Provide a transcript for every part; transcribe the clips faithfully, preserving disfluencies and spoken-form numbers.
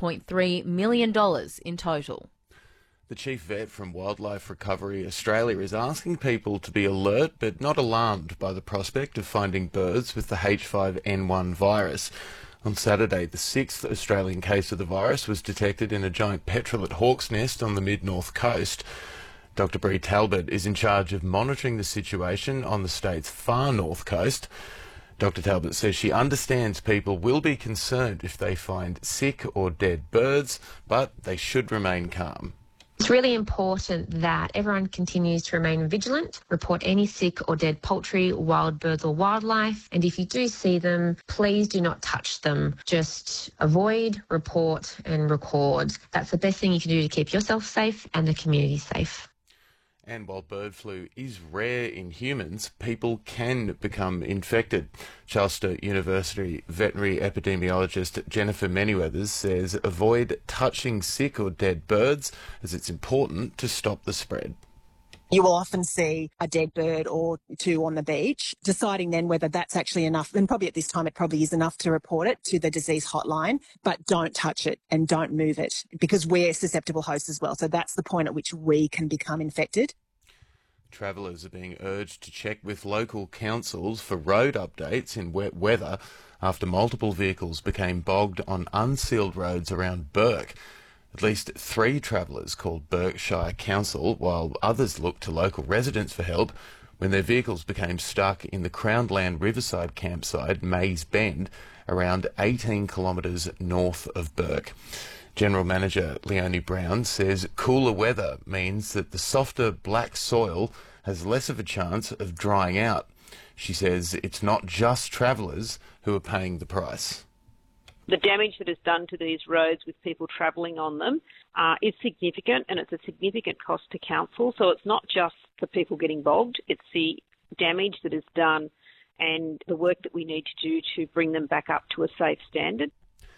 point three million dollars in total. The chief vet from Wildlife Recovery Australia is asking people to be alert but not alarmed by the prospect of finding birds with the H five N one virus. On Saturday, the sixth Australian case of the virus was detected in a giant petrel at Hawk's Nest on the mid-north coast. Doctor Bree Talbot is in charge of monitoring the situation on the state's far north coast. Doctor Talbot says she understands people will be concerned if they find sick or dead birds, but they should remain calm. It's really important that everyone continues to remain vigilant, report any sick or dead poultry, wild birds or wildlife, and if you do see them, please do not touch them. Just avoid, report and record. That's the best thing you can do to keep yourself safe and the community safe. And while bird flu is rare in humans, people can become infected. Charles Sturt University veterinary epidemiologist Jennifer Manyweathers says avoid touching sick or dead birds as it's important to stop the spread. You will often see a dead bird or two on the beach, deciding then whether that's actually enough. And probably at this time, it probably is enough to report it to the disease hotline, but don't touch it and don't move it because we're susceptible hosts as well. So that's the point at which we can become infected. Travellers are being urged to check with local councils for road updates in wet weather after multiple vehicles became bogged on unsealed roads around Bourke. At least three travellers called Berkshire Council, while others looked to local residents for help when their vehicles became stuck in the Crownland Riverside campsite, Mays Bend, around eighteen kilometres north of Bourke. General Manager Leonie Brown says cooler weather means that the softer black soil has less of a chance of drying out. She says it's not just travellers who are paying the price. The damage that is done to these roads with people travelling on them uh, is significant, and it's a significant cost to council. So it's not just the people getting bogged, it's the damage that is done and the work that we need to do to bring them back up to a safe standard.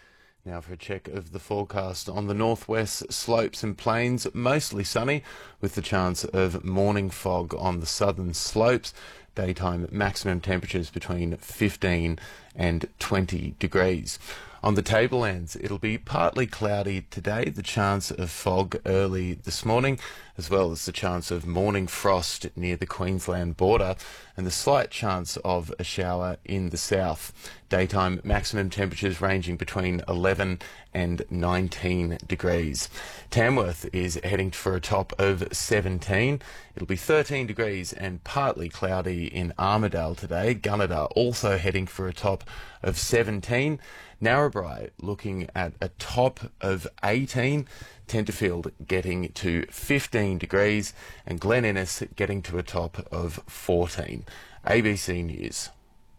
Now for a check of the forecast on the northwest slopes and plains, mostly sunny with the chance of morning fog on the southern slopes. Daytime maximum temperatures between fifteen and twenty degrees. On the tablelands, it'll be partly cloudy today, the chance of fog early this morning, as well as the chance of morning frost near the Queensland border, and the slight chance of a shower in the south. Daytime maximum temperatures ranging between eleven and nineteen degrees. Tamworth is heading for a top of seventeen. It'll be thirteen degrees and partly cloudy in Armidale today. Gunnedah also heading for a top of seventeen. Narrabri looking at a top of eighteen, Tenterfield getting to fifteen degrees, and Glen Innes getting to a top of fourteen. A B C News.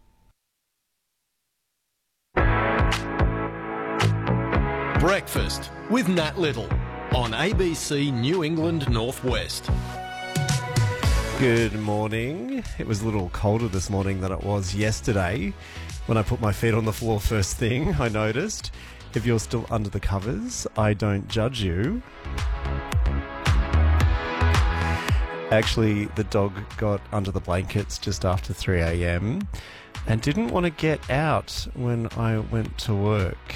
Breakfast with Nat Little on A B C New England Northwest. Good morning. It was a little colder this morning than it was yesterday. When I put my feet on the floor first thing, I noticed. If you're still under the covers, I don't judge you. Actually, the dog got under the blankets just after three a.m. and didn't want to get out when I went to work.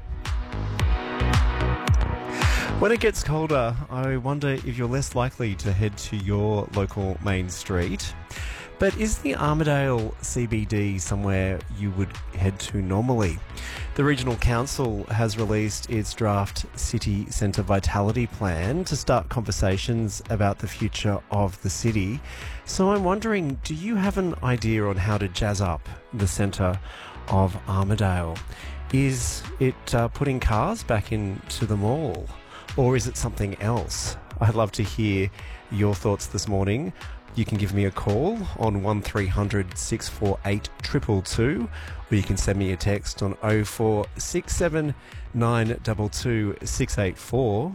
When it gets colder, I wonder if you're less likely to head to your local main street. But is the Armidale C B D somewhere you would head to normally? The Regional Council has released its draft City Centre Vitality Plan to start conversations about the future of the city. So I'm wondering, do you have an idea on how to jazz up the centre of Armidale? Is it uh, putting cars back into the mall? Or is it something else? I'd love to hear your thoughts this morning. You can give me a call on one three hundred six four eight two two two, or you can send me a text on oh four six seven nine two two six eight four.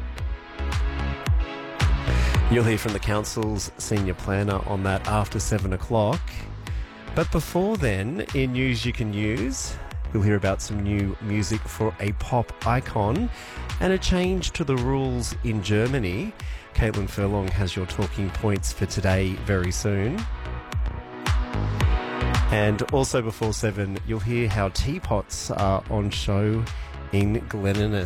You'll hear from the council's senior planner on that after seven o'clock. But before then, in News You Can Use, you'll hear about some new music for a pop icon and a change to the rules in Germany. Caitlin Furlong has your talking points for today very soon. And also before seven, you'll hear how teapots are on show in Glen Innes.